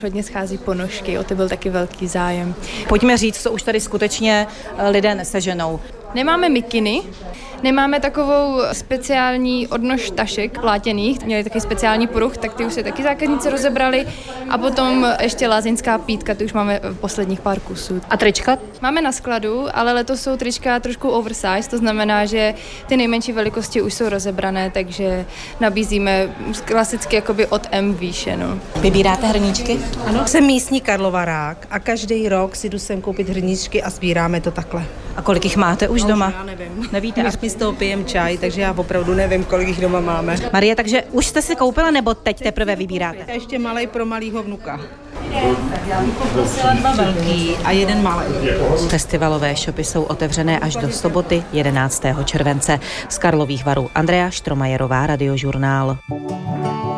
Hodně schází ponožky, o ty byl taky velký zájem. Pojďme říct, co už tady skutečně lidé neseženou. Nemáme mikiny, nemáme takovou speciální odnož tašek plátěných, měli taky speciální pruh, tak ty už se taky zákazníci rozebrali a potom ještě lázeňská pítka, ty už máme posledních pár kusů. A trička? Máme na skladu, ale letos jsou trička trošku oversize, to znamená, že ty nejmenší velikosti už jsou rozebrané, takže nabízíme klasicky jakoby od M výše. No. Vybíráte hrníčky? Ano, jsem místní Karlovarák a každý rok si jdu sem koupit hrníčky a sbíráme to takhle. A kolik jich máte už doma? Já nevím. Nevíte? My z toho pijeme čaj, takže já opravdu nevím, kolik jich doma máme. Marie, takže už jste si koupila nebo teď teprve vybíráte? Ještě malej pro malýho vnuka. Já bych poprosila 2 velký a 1 malý. Festivalové shopy jsou otevřené až do soboty 11. července. Z Karlových Varů Andrea Štromajerová, Radiožurnál.